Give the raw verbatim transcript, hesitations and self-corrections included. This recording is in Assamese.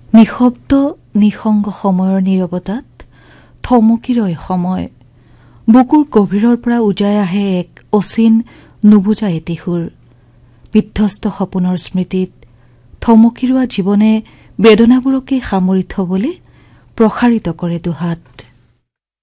নিশব্দ নিসংগ সময়ৰ নীৰৱতাত থমকি ৰয় সময়। বুকুৰ গভীৰৰ পৰা উজাই আহে এক অচিন নুবুজা এটি সুৰ। বিধ্বস্ত সপোনৰ স্মৃতিত থমকি ৰোৱা জীৱনে বেদনাবোৰকে সামৰি থবলৈ প্ৰসাৰিত কৰে দুহাত।